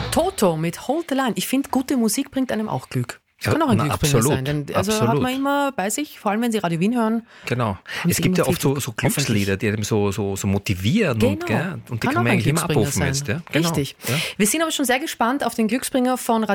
Toto mit Hold the Line. Ich finde, gute Musik bringt einem auch Glück. Das kann auch ein Glücksbringer sein. Denn, also hat man immer bei sich, vor allem wenn Sie Radio Wien hören. Genau. Es gibt ja oft so Glückslieder, die einem so motivieren. Genau. Und die kann man eigentlich immer abrufen jetzt. Ja? Genau. Richtig. Ja? Wir sind aber schon sehr gespannt auf den Glücksbringer von Radio